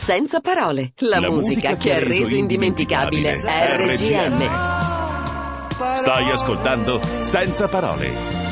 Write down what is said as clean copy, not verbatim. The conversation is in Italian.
Senza parole, la musica che ha reso indimenticabile RGM. Stai ascoltando Senza parole.